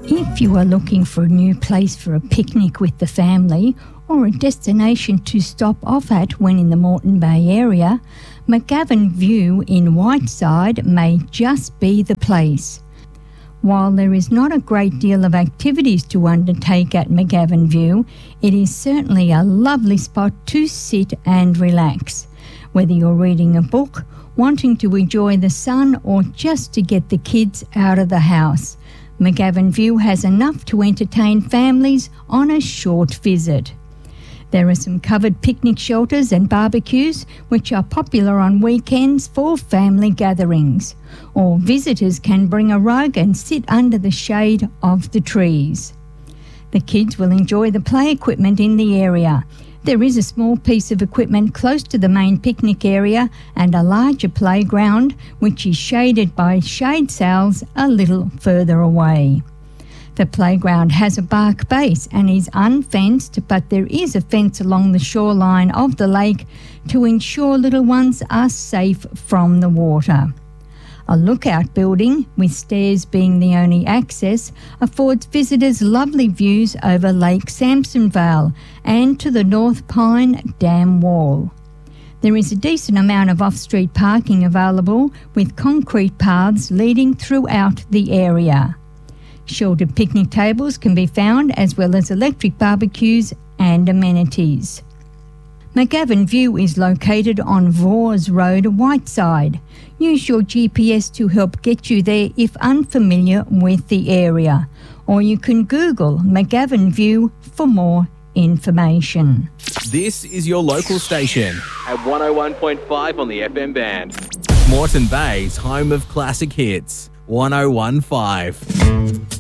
If you are looking for a new place for a picnic with the family or a destination to stop off at when in the Moreton Bay area, McGavin View in Whiteside may just be the place. While there is not a great deal of activities to undertake at McGavin View, it is certainly a lovely spot to sit and relax. Whether you're reading a book, wanting to enjoy the sun, or just to get the kids out of the house, McGavin View has enough to entertain families on a short visit. There are some covered picnic shelters and barbecues which are popular on weekends for family gatherings, or visitors can bring a rug and sit under the shade of the trees. The kids will enjoy the play equipment in the area. There is a small piece of equipment close to the main picnic area and a larger playground which is shaded by shade sails a little further away. The playground has a bark base and is unfenced, but there is a fence along the shoreline of the lake to ensure little ones are safe from the water. A lookout building, with stairs being the only access, affords visitors lovely views over Lake Samsonvale and to the North Pine Dam Wall. There is a decent amount of off-street parking available, with concrete paths leading throughout the area. Sheltered picnic tables can be found, as well as electric barbecues and amenities. McGavin View is located on Vors Road, Whiteside. Use your GPS to help get you there if unfamiliar with the area, or you can Google McGavin View for more information. This is your local station at 101.5 on the FM band. Moreton Bay's home of classic hits, 101.5.